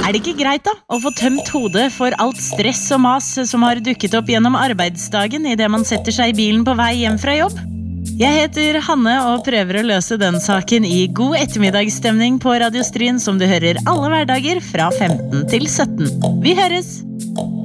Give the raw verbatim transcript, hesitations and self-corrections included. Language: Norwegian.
Er det ikke greit da, å få tømt hodet for alt stress og mas som har dukket opp gjennom arbeidsdagen i det man setter seg i bilen på vei hjem fra jobb? Jeg heter Hanne og prøver å løse den saken i god ettermiddagsstemning på Radio Stryn som du hører alle hverdager fra femten til sytten. Vi høres!